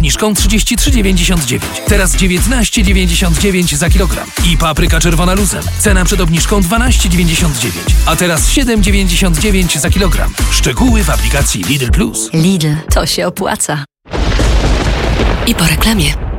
obniżką 33,99. Teraz 19,99 za kilogram. I papryka czerwona luzem. Cena przed obniżką 12,99. A teraz 7,99 za kilogram. Szczegóły w aplikacji Lidl Plus. Lidl, to się opłaca. I po reklamie.